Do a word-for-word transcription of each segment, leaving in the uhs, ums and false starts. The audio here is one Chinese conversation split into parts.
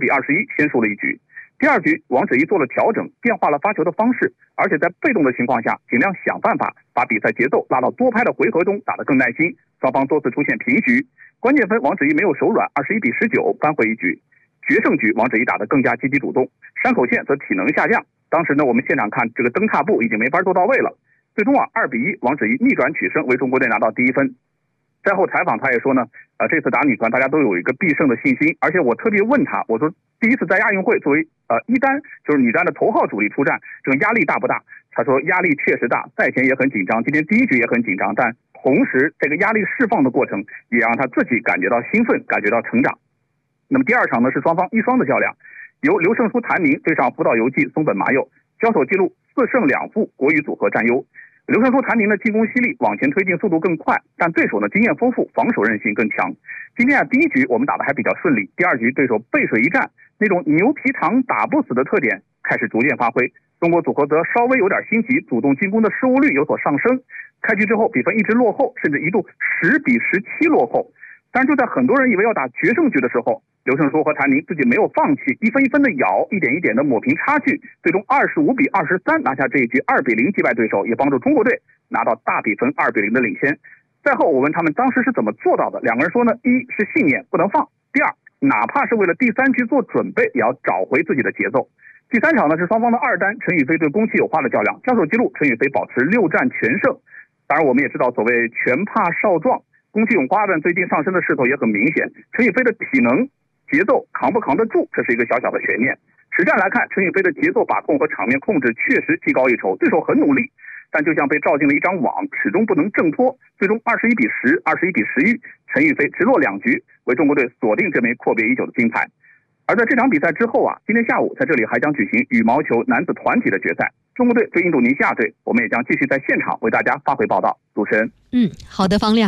比二十一先输了一局。第二局王芷怡做了调整，变化了发球的方式，而且在被动的情况下尽量想办法把比赛节奏拉到多拍的回合中，打得更耐心。双方多次出现平局，关键分王芷怡没有手软，二十一比十九扳回一局。决胜局王芷怡打得更加积极主动，山口宪则体能下降。当时呢，我们现场看这个蹬踏步已经没法做到位了。最终啊，二比一，王芷怡逆转取胜，为中国队拿到第一分。赛后采访他也说呢，呃，这次打女团大家都有一个必胜的信心，而且我特别问他，我说第一次在亚运会作为呃一单就是女单的头号主力出战，这个压力大不大？他说压力确实大，赛前也很紧张，今天第一局也很紧张，但同时这个压力释放的过程也让他自己感觉到兴奋，感觉到成长。那么第二场呢是双方一双的较量，由刘胜书谭宁对上福岛由纪松本麻佑，交手记录四胜两负，国羽组合占优。刘胜书谭宁的进攻犀利，往前推进速度更快，但对手呢经验丰富，防守韧性更强。今天啊第一局我们打得还比较顺利，第二局对手背水一战，那种牛皮糖打不死的特点开始逐渐发挥，中国组合则稍微有点心急，主动进攻的失误率有所上升。开局之后比分一直落后，甚至一度十比十七落后。但就在很多人以为要打决胜局的时候，刘胜书和谭宁自己没有放弃，一分一分的咬，一点一点的抹平差距，最终二十五比二十三拿下这一局，二比零击败对手，也帮助中国队拿到大比分二比零的领先。赛后我问他们当时是怎么做到的，两个人说呢，一是信念不能放，第二哪怕是为了第三局做准备，也要找回自己的节奏。第三场呢是双方的二单陈雨菲对宫崎有花的较量，交手记录陈雨菲保持六战全胜。当然我们也知道所谓拳怕少壮，宫崎永花呢最近上升的势头也很明显，陈雨菲的体能节奏扛不扛得住，这是一个小小的悬念。实战来看，陈雨菲的节奏把控和场面控制确实技高一筹，对手很努力，但就像被罩进了一张网，始终不能挣脱。最终二十一比十，二十一比十一，陈雨菲直落两局，为中国队锁定这枚阔别已久的金牌。而在这场比赛之后啊，今天下午在这里还将举行羽毛球男子团体的决赛，中国队对印度尼西亚队，我们也将继续在现场为大家发回报道。主持人， 嗯，好的，方亮。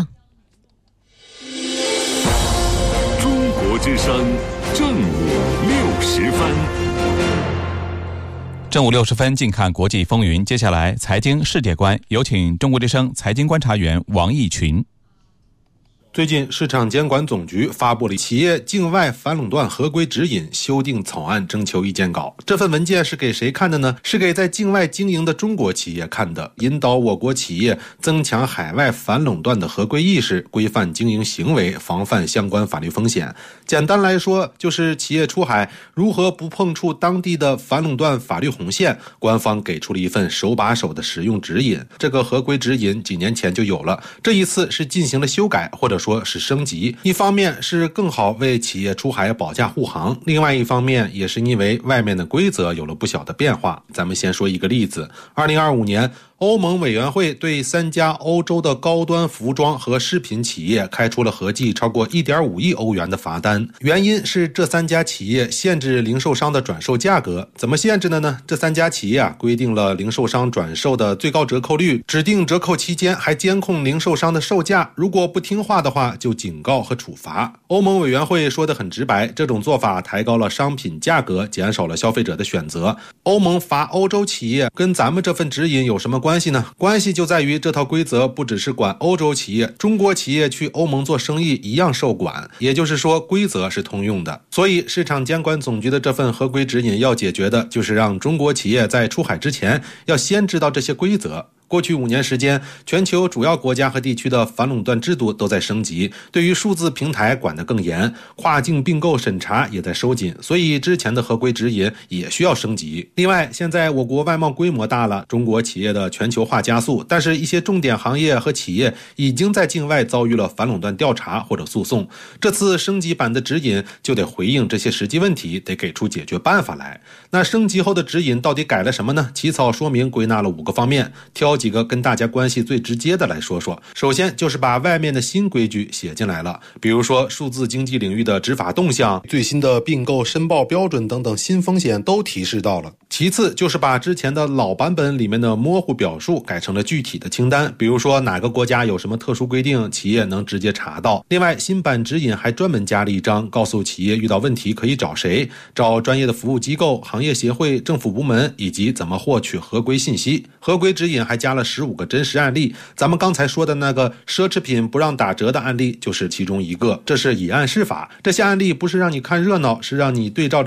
中国之声正午六十分。 正午六十分，近看国际风云。接下来财经世界观，有请中国之声财经观察员王毅群。 最近，市场监管总局发布了企业境外反垄断合规指引修订草案征求意见稿。这份文件是给谁看的呢？是给在境外经营的中国企业看的，引导我国企业增强海外反垄断的合规意识，规范经营行为，防范相关法律风险。简单来说，就是企业出海如何不碰触当地的反垄断法律红线，官方给出了一份手把手的实用指引。这个合规指引几年前就有了，这一次是进行了修改，或者说说是升级。一方面是更好为企业出海保驾护航，另外一方面也是因为外面的规则有了不小的变化。咱们先说一个例子，二零二五年欧盟委员会对三家欧洲的高端服装和饰品企业开出了合计超过 一点五亿欧元的罚单，原因是这三家企业限制零售商的转售价格。怎么限制的呢？这三家企业啊，规定了零售商转售的最高折扣率，指定折扣期间还监控零售商的售价，如果不听话的话就警告和处罚。欧盟委员会说得很直白，这种做法抬高了商品价格，减少了消费者的选择。欧盟罚欧洲企业跟咱们这份指引有什么关系呢？关系就在于这套规则不只是管欧洲企业，中国企业去欧盟做生意一样受管，也就是说规则是通用的。所以市场监管总局的这份合规指引要解决的就是让中国企业在出海之前要先知道这些规则。过去五年时间，全球主要国家和地区的反垄断制度都在升级，对于数字平台管得更严，跨境并购审查也在收紧，所以之前的合规指引也需要升级。另外，现在我国外贸规模大了，中国企业的全球化加速，但是一些重点行业和企业已经在境外遭遇了反垄断调查或者诉讼。这次升级版的指引就得回应这些实际问题，得给出解决办法来。那升级后的指引到底改了什么呢？起草说明归纳了五个方面，挑几个跟大家关系最直接的来说说。首先就是把外面的新规矩写进来了，比如说数字经济领域的执法动向、最新的并购申报标准等等新风险都提示到了。其次就是把之前的老版本里面的模糊表述改成了具体的清单，比如说哪个国家有什么特殊规定，企业能直接查到。另外，新版指引还专门加了一章，告诉企业遇到问题可以找谁，找专业的服务机构、行业协会、政府部门，以及怎么获取合规信息。合规指引还加了十五个真实案例，咱们刚才说的那个奢侈品不让打折的案例就是其中一个，这是以案释法。这些案例不是让你看热闹，是让你对照